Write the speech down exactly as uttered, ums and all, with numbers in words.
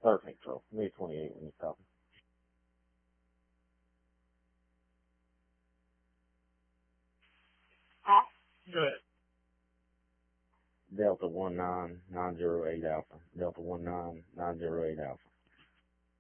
Perfect, Control. Me twenty-eight when you copy. Go ahead. Delta one nine nine zero eight Alpha. Delta one nine nine zero eight Alpha.